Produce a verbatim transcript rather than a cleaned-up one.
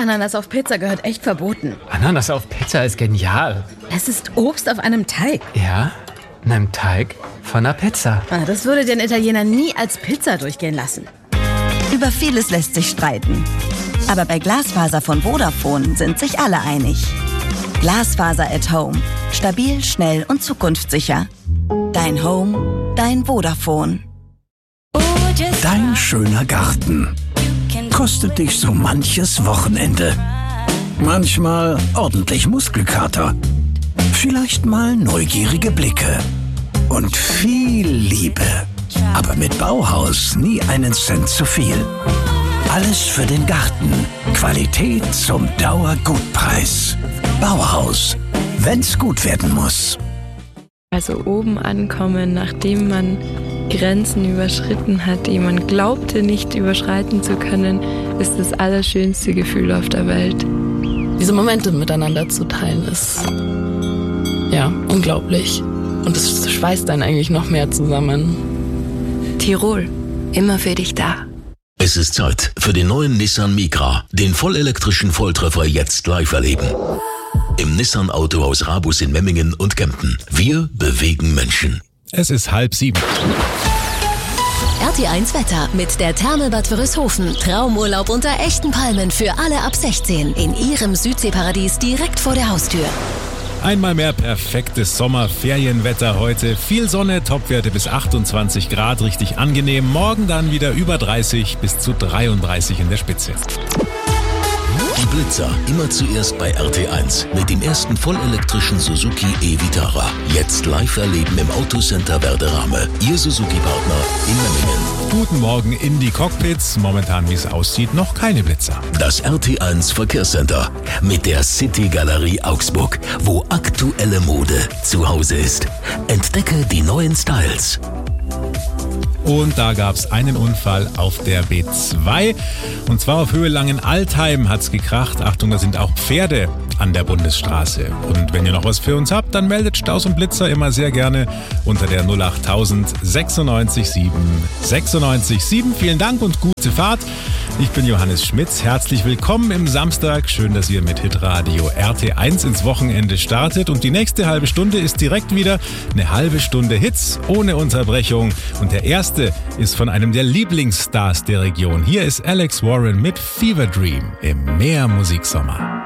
Ananas auf Pizza gehört echt verboten. Ananas auf Pizza ist genial. Es ist Obst auf einem Teig. Ja, in einem Teig von einer Pizza. Ah, das würde den Italiener nie als Pizza durchgehen lassen. Über vieles lässt sich streiten. Aber bei Glasfaser von Vodafone sind sich alle einig. Glasfaser at Home. Stabil, schnell und zukunftssicher. Dein Home, dein Vodafone. Dein schöner Garten kostet dich so manches Wochenende. Manchmal ordentlich Muskelkater. Vielleicht mal neugierige Blicke. Und viel Liebe. Aber mit Bauhaus nie einen Cent zu viel. Alles für den Garten. Qualität zum Dauergutpreis. Bauhaus. Wenn's gut werden muss. Also oben ankommen, nachdem man Grenzen überschritten hat, die man glaubte nicht überschreiten zu können, ist das allerschönste Gefühl auf der Welt. Diese Momente miteinander zu teilen, ist ja unglaublich. Und es schweißt einen eigentlich noch mehr zusammen. Tirol, immer für dich da. Es ist Zeit für den neuen Nissan Micra, den vollelektrischen Volltreffer jetzt live erleben. Im Nissan Autohaus Rabus in Memmingen und Kempten. Wir bewegen Menschen. Es ist halb sieben. R T eins Wetter mit der Thermelbad Wörishofen. Traumurlaub unter echten Palmen für alle ab sechzehn. In Ihrem Südseeparadies direkt vor der Haustür. Einmal mehr perfektes Sommerferienwetter heute. Viel Sonne, Topwerte bis achtundzwanzig Grad, richtig angenehm. Morgen dann wieder über dreißig bis zu dreiunddreißig in der Spitze. Die Blitzer immer zuerst bei R T eins mit dem ersten vollelektrischen Suzuki e-Vitara. Jetzt live erleben im Autocenter Werderame. Ihr Suzuki-Partner in Memmingen. Guten Morgen in die Cockpits. Momentan, wie es aussieht, noch keine Blitzer. Das R T eins Verkehrscenter mit der City Galerie Augsburg, wo aktuelle Mode zu Hause ist. Entdecke die neuen Styles. Und da gab es einen Unfall auf der B zwei. Und zwar auf Höhe Langenaltheim hat's gekracht. Achtung, da sind auch Pferde an der Bundesstraße. Und wenn ihr noch was für uns habt, dann meldet Staus und Blitzer immer sehr gerne unter der null acht null null sechs sieben sechs sechs sieben. Vielen Dank und gute Fahrt. Ich bin Johannes Schmitz. Herzlich willkommen im Samstag. Schön, dass ihr mit Hitradio R T eins ins Wochenende startet. Und die nächste halbe Stunde ist direkt wieder eine halbe Stunde Hits ohne Unterbrechung. Und der erste ist von einem der Lieblingsstars der Region. Hier ist Alex Warren mit Fever Dream im Meer Musiksommer.